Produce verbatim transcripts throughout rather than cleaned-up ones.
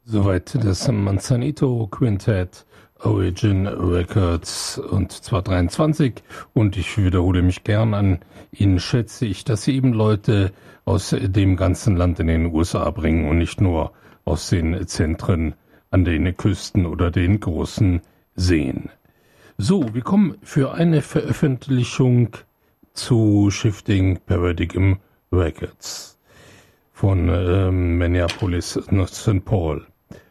Soweit das Manzanito Quintett Origin Records, und zwar dreiundzwanzig, und ich wiederhole mich gern. An Ihnen schätze ich, dass Sie eben Leute aus dem ganzen Land in den U S A bringen und nicht nur aus den Zentren an den Küsten oder den großen Seen. So, wir kommen für eine Veröffentlichung zu Shifting Paradigm Records von ähm, Minneapolis, Saint Paul.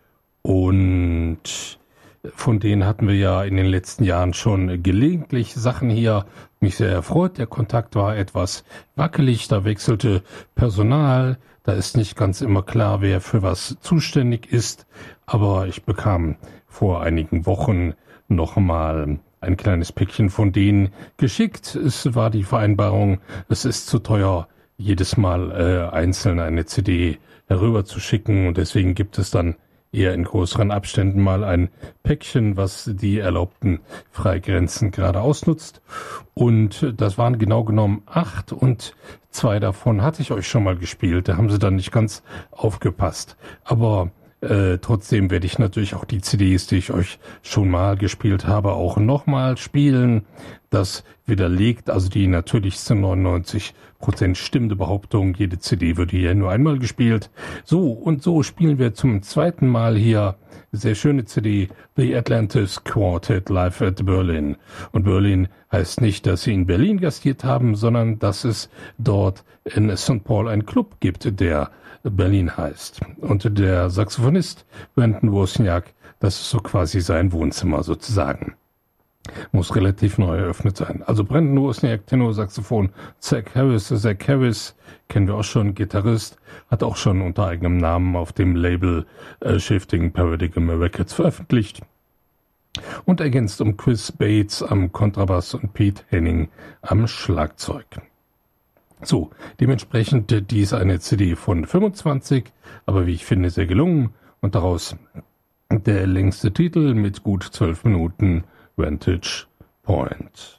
Und von denen hatten wir ja in den letzten Jahren schon gelegentlich Sachen hier. Mich sehr erfreut. Der Kontakt war etwas wackelig. Da wechselte Personal. Da ist nicht ganz immer klar, wer für was zuständig ist. Aber ich bekam vor einigen Wochen nochmal ein kleines Päckchen von denen geschickt. Es war die Vereinbarung, es ist zu teuer, jedes Mal äh, einzeln eine C D herüber zu schicken, und deswegen gibt es dann eher in größeren Abständen mal ein Päckchen, was die erlaubten Freigrenzen gerade ausnutzt. Und das waren genau genommen acht, und zwei davon hatte ich euch schon mal gespielt. Da haben sie dann nicht ganz aufgepasst. Aber Äh, trotzdem werde ich natürlich auch die C Ds, die ich euch schon mal gespielt habe, auch nochmal spielen. Das widerlegt also die natürlich zu neunundneunzig Prozent stimmende Behauptung, jede C D würde hier nur einmal gespielt. So, und so spielen wir zum zweiten Mal hier sehr schöne C D, The Atlantis Quartet Live at Berlin. Und Berlin heißt nicht, dass sie in Berlin gastiert haben, sondern dass es dort in Saint Paul einen Club gibt, der Berlin heißt. Und der Saxophonist Brandon Wozniak, das ist so quasi sein Wohnzimmer sozusagen. Muss relativ neu eröffnet sein. Also Brandon Wozniak, Tenorsaxophon, Zach Harris, Zach Harris, kennen wir auch schon, Gitarrist, hat auch schon unter eigenem Namen auf dem Label äh, Shifting Paradigm Records veröffentlicht. Und ergänzt um Chris Bates am Kontrabass und Pete Henning am Schlagzeug. So, dementsprechend, die ist eine C D von fünfundzwanzig, aber wie ich finde, sehr gelungen, und daraus der längste Titel mit gut zwölf Minuten, Vantage Point.